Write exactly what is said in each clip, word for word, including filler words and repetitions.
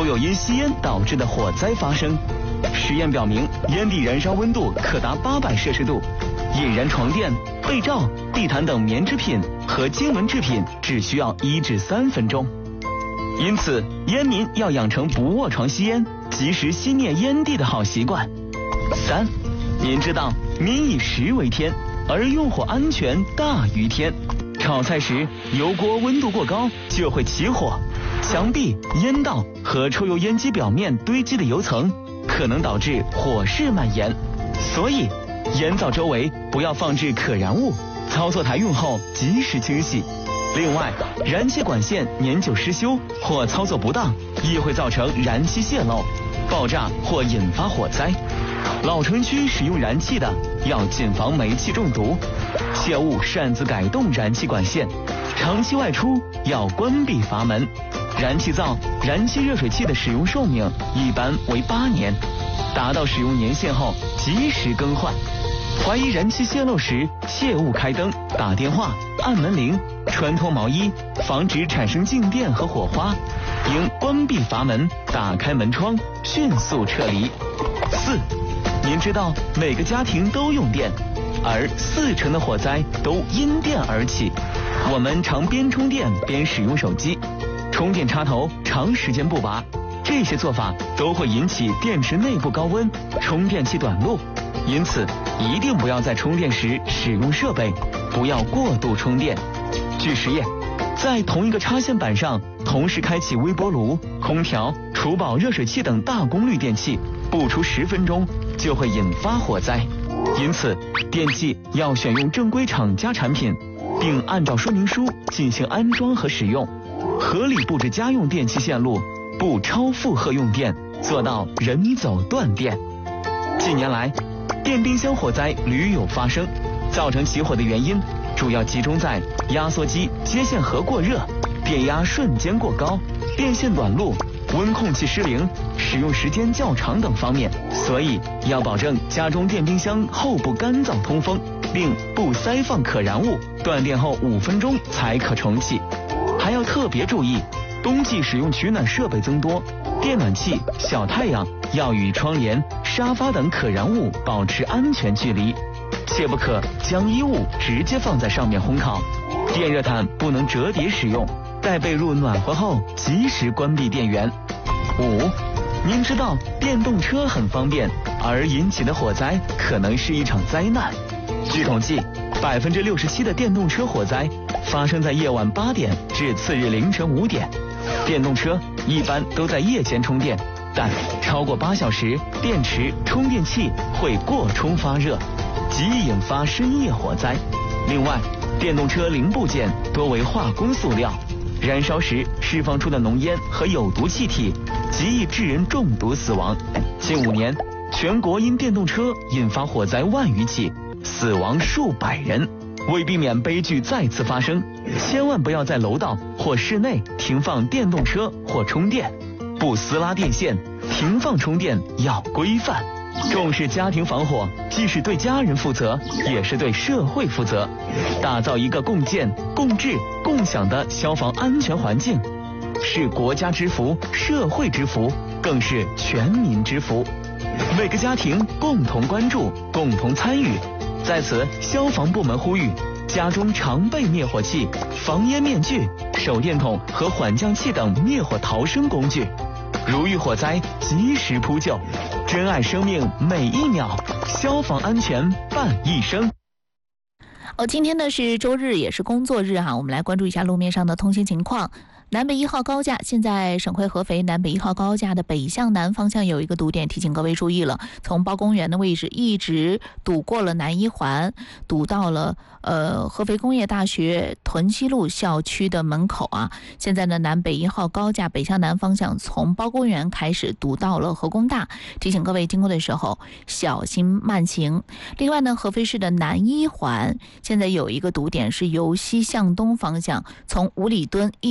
有因吸烟导致的火灾发生。实验表明，烟蒂燃烧温度可达八百摄氏度，引燃床垫、被罩、地毯等棉制品和经文制品只需要一至三分钟。因此，烟民要养成不卧床吸烟、及时熄灭烟蒂的好习惯。三，您知道民以食为天，而用火安全大于天。炒菜时，油锅温度过高就会起火，墙壁、烟道和抽油烟机表面堆积的油层可能导致火势蔓延，所以烟灶周围不要放置可燃物，操作台用后及时清洗。另外，燃气管线年久失修或操作不当，亦会造成燃气泄漏、爆炸或引发火灾。老城区使用燃气的要谨防煤气中毒，切勿擅自改动燃气管线，长期外出要关闭阀门。燃气灶、燃气热水器的使用寿命一般为八年，达到使用年限后及时更换。怀疑燃气泄漏时，切勿开灯、打电话、按门铃、穿脱毛衣，防止产生静电和火花。应关闭阀门，打开门窗，迅速撤离。四，您知道每个家庭都用电，而四成的火灾都因电而起。我们常边充电边使用手机，充电插头长时间不拔，这些做法都会引起电池内部高温，充电器短路。因此，一定不要在充电时使用设备，不要过度充电。据实验，在同一个插线板上同时开启微波炉、空调、储宝热水器等大功率电器，不出十分钟就会引发火灾。因此，电器要选用正规厂家产品，并按照说明书进行安装和使用，合理布置家用电器线路，不超负荷用电，做到人走断电。近年来，电冰箱火灾屡有发生，造成起火的原因主要集中在压缩机接线盒过热、电压瞬间过高、电线短路、温控器失灵、使用时间较长等方面。所以要保证家中电冰箱后部干燥通风，并不塞放可燃物，断电后五分钟才可重启。还要特别注意，冬季使用取暖设备增多，电暖器、小太阳要与窗帘、沙发等可燃物保持安全距离，切不可将衣物直接放在上面烘烤。电热毯不能折叠使用，待被褥暖和后及时关闭电源。五，您知道电动车很方便，而引起的火灾可能是一场灾难。据统计，百分之六十七的电动车火灾发生在夜晚八点至次日凌晨五点。电动车一般都在夜间充电，但超过八小时，电池、充电器会过充发热，极易引发深夜火灾。另外，电动车零部件多为化工塑料，燃烧时释放出的浓烟和有毒气体，极易致人中毒死亡。近五年，全国因电动车引发火灾万余起，死亡数百人。为避免悲剧再次发生，千万不要在楼道或室内停放电动车或充电，不撕拉电线，停放充电要规范。重视家庭防火，既是对家人负责，也是对社会负责。打造一个共建、共治、共享的消防安全环境，是国家之福、社会之福，更是全民之福。每个家庭共同关注，共同参与。在此，消防部门呼吁，家中常备灭火器、防烟面具、手电筒和缓降器等灭火逃生工具。如遇火灾，及时扑救，珍爱生命每一秒，消防安全伴一生。 哦，今天呢是周日，也是工作日哈，我们来关注一下路面上的通行情况。南北一号高架，现在省会合肥南北一号高架的北向南方向有一个堵点，提醒各位注意了。从包公园的位置一直堵过了南一环，堵到了呃合肥工业大学屯溪路校区的门口啊。现在呢，南北一号高架北向南方向从包公园开始堵到了河工大，提醒各位经过的时候小心慢行。另外呢，合肥市的南一环现在有一个堵点，是由西向东方向，从五里墩一直到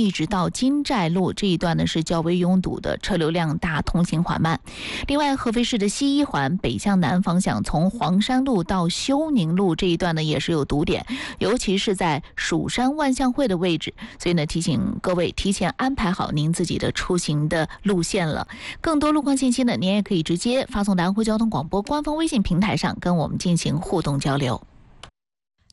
到金寨路这一段呢是较为拥堵的，车流量大，通行缓慢。另外，合肥市的西一环北向南方向，从黄山路到休宁路这一段呢也是有堵点，尤其是在蜀山万象汇的位置，所以呢提醒各位提前安排好您自己的出行的路线了。更多路况信息呢，您也可以直接发送南湖交通广播官方微信平台上跟我们进行互动交流。